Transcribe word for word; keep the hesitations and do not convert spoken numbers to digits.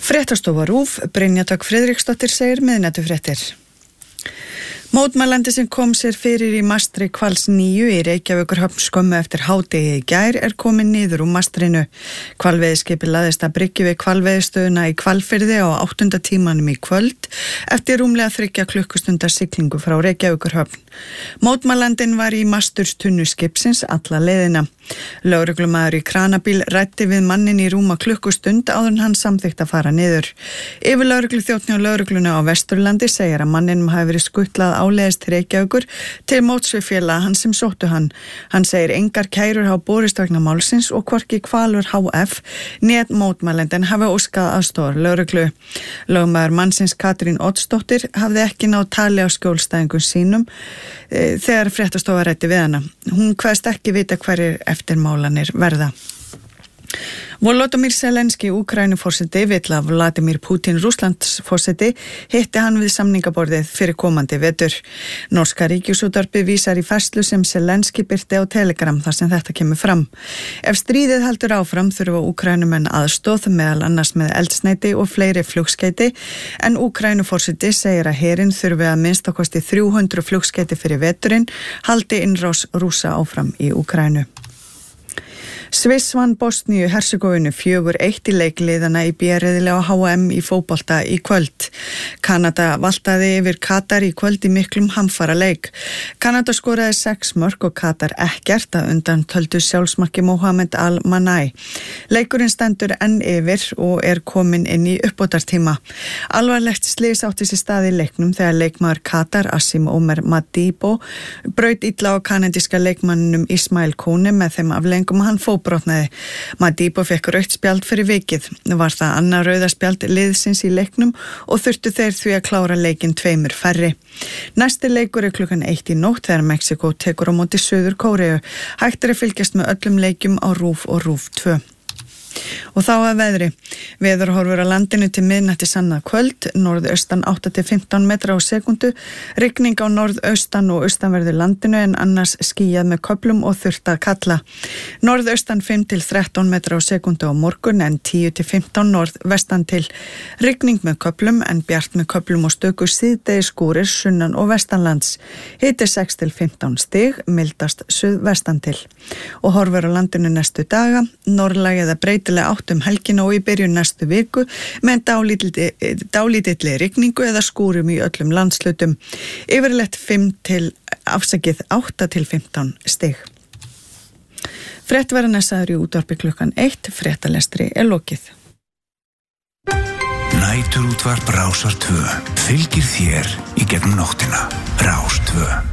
Fréttastofa RÚV, Brynja Dögg Friðriksdóttir segir miðnættufréttir. Mótmælandi sem kom sér fyrir í mastri Hvals níu í Reykjavíkurhöfn skömmu eftir hádegi í gær er komin niður úr mastrinu. Hvalveiðiskipið laðist að bryggju við hvalveiðistöðuna í Hvalfirði á áttunda tímanum í kvöld eftir rúmlega þriggja klukkustundar siglingu frá Reykjavíkurhöfn. Mótmælandinn var í masturstunnu skipsins alla leiðina. Lögreglumaður í kranabíl ræddi við mannin í rúma klukkustund áður en hann samþykkt að fara niður. Yfirlögregluþjónn hjá lögregluna á Vesturlandi segir að manninum hafi verið skutlað áleiðis til Reykjavíkur til móts við félaga hans sem sóttu hann. Hann segir engar kærur hafa borist vegna málsins og hvorki Hvalur H F net mótmælendin hafi óskað aðstoðar lögreglu. Lögmaður mannsins Katrín Oddsdóttir hafði ekki náð tali á skjólstæðingum sínum e, þegar fréttastofa ræddi við hana. Hún kveðst ekki vita hverjir eftirmálanir verða. Volodymyr Zelenský, Úkraínuforseti, vill að Vladimir Putin, Rússlandsforseti, hitti hann við samningaborðið fyrir komandi vetur. Norska ríkisútvarpið vísar í færslu sem Zelenský birti á Telegram þar sem þetta kemur fram. Ef stríðið heldur áfram þurfa Úkraínumenn aðstoð meðal annars með eldsneyti og fleiri flugskeyti, en Úkraínuforseti segir að herinn þurfi að minnsta kosti þrjú hundruð flugskeyti fyrir veturinn, haldi innrás Rússa áfram í Úkraínu. Sviss vann Bosníu Hersegóvínu fjögur eitt í leikliðana í B-riðli á H M í fótbolta í kvöld. Kanada valtaði yfir Katar í kvöld í miklum hamfara leik. Kanada skoraði sex mörk og Katar ekkert að undan töldu sjálfsmarki Mohamed Al-Manai. Leikurinn stendur enn yfir og er komin inn í uppbótartíma. Alvarlegt slys átti sér stað í leiknum þegar leikmaður Katar, Asim Omer Madibo, braut illa á kanadíska leikmanninum Ismail Kone með þeim afleiðingum að hann fóbrotnaði. Madibo fekk rautt spjald fyrir vikið. Var það annað rauða spjald liðsins í leiknum og þurftu þeir því að klára leikinn tveimur færri. Næsti leikur er klukkan eitt í nótt þegar Mexiko tekur á móti Suður Kóreu. Hægt er að fylgjast með öllum leikjum á RÚV og RÚV tvö. Og þá að veðri. Veðurhorfur á landinu til miðnætti annað kvöld, norðaustan átta til fimmtán metra á sekundu, rigning á norðaustan og austanverðu landinu en annars skýjað með köflum og þurrt að kalla. Norðaustan fimm til þrettán metra á sekundu á morgun en tíu til fimmtán norðvestan til. Rigning með köflum en bjart með köflum og stöku síðdegi skúrir sunnan og vestanlands. Hiti sex til fimmtán stig, mildast suðvestan til. Og horfur á landinu næstu daga, norðlæg eða breytilega átt um helgina og í byrjun næstu viku með dálítilli rigningu eða skúrum í öllum landslutum. Yfirleitt fimm til afsakið átta til fimmtán stig. Frétt verða næsaður í útvarpi klukkan eitt, fréttalestri er lokið. Næturútvarp Rásar tvö fylgir þér í gegnum nóttina. Rás tvö.